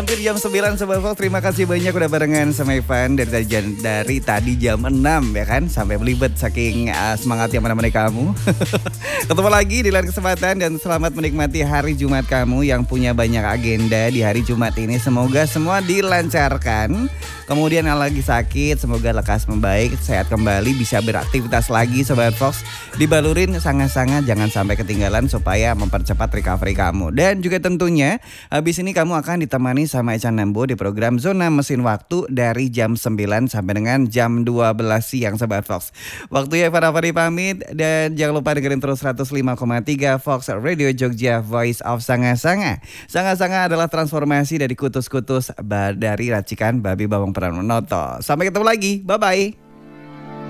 hampir jam 9 Sobat Fox. Terima kasih banyak udah barengan sama Ivan dari tadi jam 6 ya kan. Sampai belibet saking semangat yang menemani kamu. Ketemu lagi di lain kesempatan dan selamat menikmati hari Jumat kamu yang punya banyak agenda di hari Jumat ini. Semoga semua dilancarkan. Kemudian yang lagi sakit semoga lekas membaik, sehat kembali, bisa beraktivitas lagi Sobat Fox. Dibalurin sangat-sangat jangan sampai ketinggalan supaya mempercepat recovery kamu. Dan juga tentunya habis ini kamu akan ditemani sama Ecan Nembo di program Zona Mesin Waktu dari jam 9 sampai dengan jam 12 siang Sobat Fox. Waktunya Evan Afari pamit dan jangan lupa dengerin terus 105,3 Fox Radio Jogja, Voice of Sanga-Sanga. Sanga-Sanga adalah transformasi dari kutus-kutus dari racikan Babi Bawang Pranoto. Sampai ketemu lagi, bye-bye.